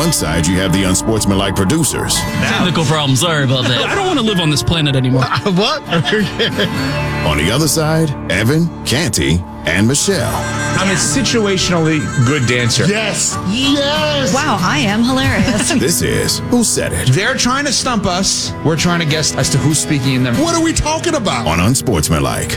one side, you have the unsportsmanlike producers. Technical problem. Sorry about that. I don't want to live on this planet anymore. What? On the other side, Evan, Canty, and Michelle. I'm a situationally good dancer. Yes. Yes. Wow, I am hilarious. This is Who Said It They're trying to stump us. We're trying to guess as to who's speaking in them. What are we talking about? on Unsportsmanlike.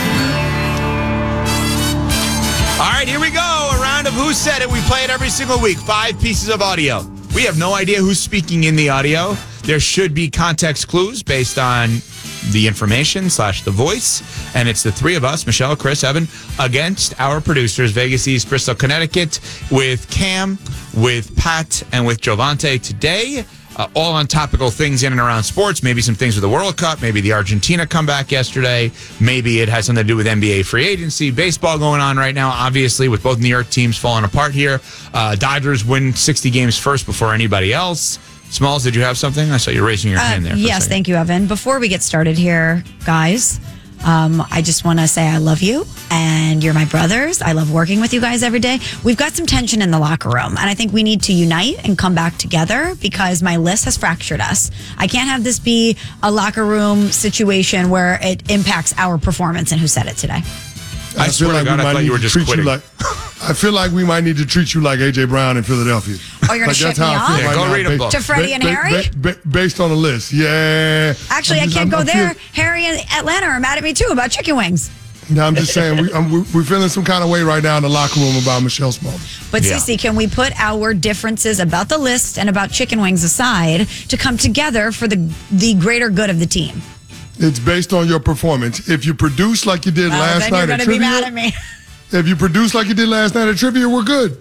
All right, here we go. A round of Who Said It. We play it every single week. 5 pieces of audio. We have no idea who's speaking in the audio. There should be context clues based on the information / the voice. And it's the 3 of us, Michelle, Chris, Evan, against our producers, Vegas East, Bristol, Connecticut, with Cam, with Pat, and with Jovante today. All on topical things in and around sports. Maybe some things with the World Cup. Maybe the Argentina comeback yesterday. Maybe it has something to do with NBA free agency. Baseball going on right now, obviously, with both New York teams falling apart here. Dodgers win 60 games first before anybody else. Smalls, did you have something? I saw you raising your hand there. Yes, thank you, Evan. Before we get started here, guys, I just want to say I love you and you're my brothers. I love working with you guys every day. We've got some tension in the locker room, and I think we need to unite and come back together because my list has fractured us. I can't have this be a locker room situation where it impacts our performance and Who Said It today. I swear to God, I thought you were just quitting. I feel like we might need to treat you like A.J. Brown in Philadelphia. Oh, you're going to ship me off? Yeah, go read a book. To Freddie and Harry? Based on the list, yeah. Actually, I can't go there. Harry and Atlanta are mad at me, too, about chicken wings. No, I'm just saying, we're feeling some kind of way right now in the locker room about Michelle Smalls. But, Cece, can we put our differences about the list and about chicken wings aside to come together for the greater good of the team? It's based on your performance. If you produce like you did last night at trivia, then you're going to be mad at me. If you produce like you did last night at trivia, we're good.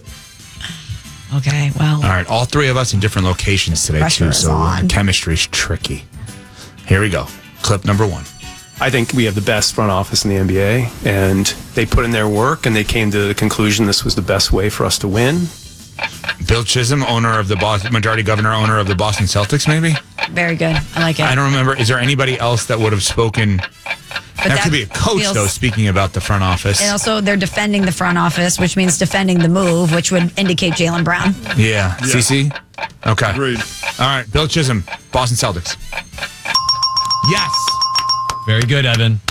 Okay, well. All right, all 3 of us in different locations today, too, so chemistry's tricky. Here we go. Clip number 1. I think we have the best front office in the NBA, and they put in their work, and they came to the conclusion this was the best way for us to win. Bill Chisholm, majority governor, owner of the Boston Celtics, maybe? Very good. I like it. I don't remember. Is there anybody else that would have spoken? That could be a coach, though, speaking about the front office. And also, they're defending the front office, which means defending the move, which would indicate Jaylen Brown. Yeah. CC? Okay. Agreed. All right. Bill Chisholm, Boston Celtics. Yes. Very good, Evan.